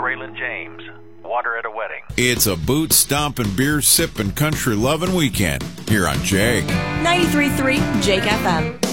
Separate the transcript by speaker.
Speaker 1: Braylon James. Water at a Wedding.
Speaker 2: It's a boot stomping, beer sipping, country loving weekend here on Jake.
Speaker 3: 93.3 Jake FM.